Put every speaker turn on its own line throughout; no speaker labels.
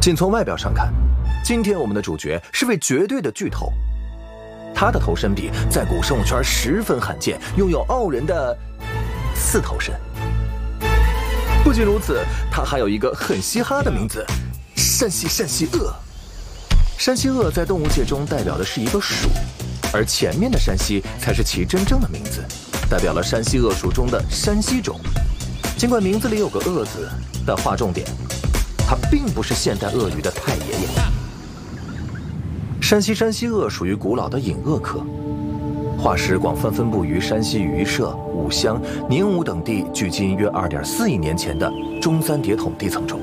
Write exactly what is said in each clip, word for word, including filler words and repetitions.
仅从外表上看，今天我们的主角是位绝对的巨头。他的头身比在古生物圈十分罕见，拥有傲人的四头身。不仅如此，他还有一个很嘻哈的名字——山西山西鳄。山西鳄在动物界中代表的是一个属，而前面的山西才是其真正的名字，代表了山西鳄属中的山西种。尽管名字里有个鳄字，但划重点，它并不是现代鳄鱼的太爷爷。山西山西鳄属于古老的隐鳄科，化石广泛分布于山西盂社、武乡、宁武等地，距今约 二点四亿年前的中三叠桶地层中。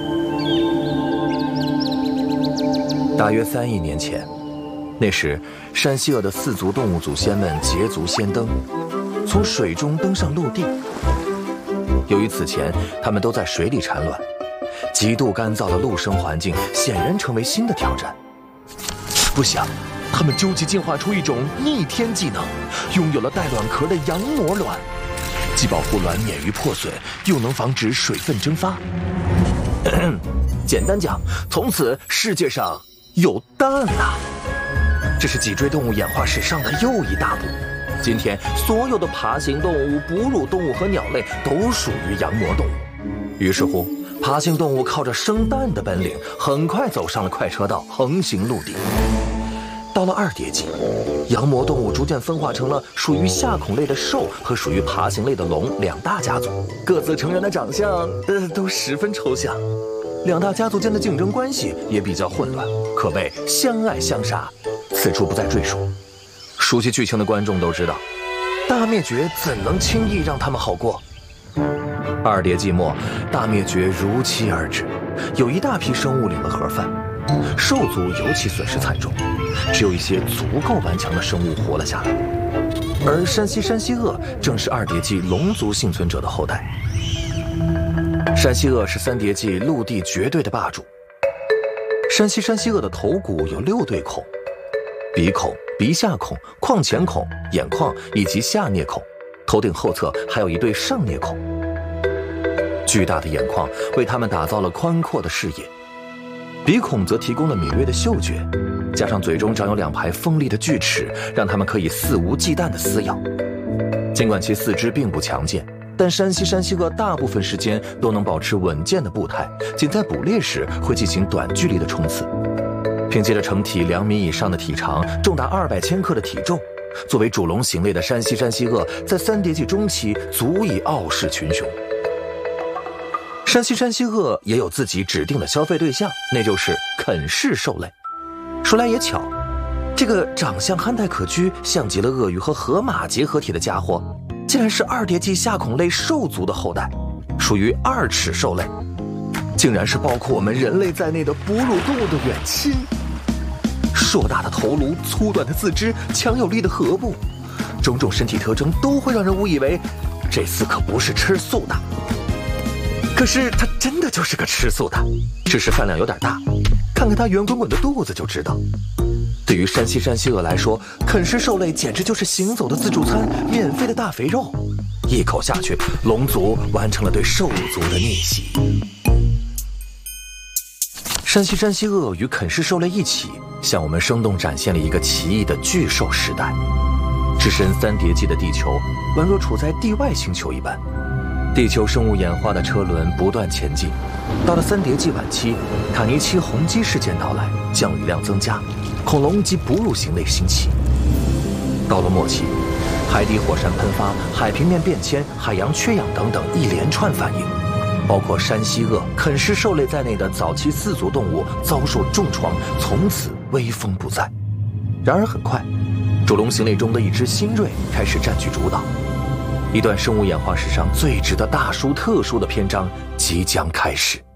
大约三亿年前，那时山西鳄的四足动物祖先们捷足先登，从水中登上陆地。由于此前它们都在水里产卵，极度干燥的陆生环境显然成为新的挑战。不想，它们究极进化出一种逆天技能，拥有了带卵壳的羊膜卵，既保护卵免于破损，又能防止水分蒸发。咳咳简单讲，从此世界上有蛋啊！这是脊椎动物演化史上的又一大步。今天，所有的爬行动物、哺乳动物和鸟类都属于羊膜动物。于是乎，爬行动物靠着生蛋的本领，很快走上了快车道，横行陆地。到了二叠纪，羊膜动物逐渐分化成了属于夏孔类的兽和属于爬行类的龙两大家族，各自成员的长相呃都十分抽象。两大家族间的竞争关系也比较混乱，可谓相爱相杀，此处不再赘述。熟悉剧情的观众都知道，大灭绝怎能轻易让他们好过？二叠纪末，大灭绝如期而至，有一大批生物领了盒饭，兽族尤其损失惨重，只有一些足够顽强的生物活了下来。而山西山西鳄正是二叠纪龙族幸存者的后代。山西鳄是三叠纪陆地绝对的霸主。山西山西鳄的头骨有六对孔，鼻孔、鼻下孔、眶前孔、眼眶以及下颞孔，头顶后侧还有一对上颞孔。巨大的眼眶为它们打造了宽阔的视野，鼻孔则提供了敏锐的嗅觉，加上嘴中长有两排锋利的锯齿，让它们可以肆无忌惮地撕咬。尽管其四肢并不强健，但山西山西鳄大部分时间都能保持稳健的步态，仅在捕猎时会进行短距离的冲刺。凭借着成体两米以上的体长，重达二百千克的体重，作为主龙型类的山西山西鳄在三叠纪中期足以傲视群雄。山西山西鳄也有自己指定的消费对象，那就是啃噬兽类。说来也巧，这个长相憨态可掬、像极了鳄鱼和河马结合体的家伙，竟然是二叠纪夏孔类兽族的后代，属于二齿兽类，竟然是包括我们人类在内的哺乳动物的远亲。硕大的头颅、粗短的四肢、强有力的颌部，种种身体特征都会让人误以为这厮可不是吃素的。可是它真的就是个吃素的，只是饭量有点大，看看它圆滚滚的肚子就知道。对于山西山西鳄来说，啃食兽类简直就是行走的自助餐，免费的大肥肉。一口下去，龙族完成了对兽族的逆袭。山西山西鳄与啃食兽类一起，向我们生动展现了一个奇异的巨兽时代。置身三叠纪的地球，宛若处在地外星球一般。地球生物演化的车轮不断前进，到了三叠纪晚期，塔尼奇洪积事件到来，降雨量增加，恐龙及哺乳型类兴起。到了末期，海底火山喷发、海平面变迁、海洋缺氧等等一连串反应，包括山西鳄、啃食兽类在内的早期四足动物遭受重创，从此威风不再。然而很快，主龙型类中的一只新锐开始占据主导。一段生物演化史上最值得大书特书的篇章即将开始。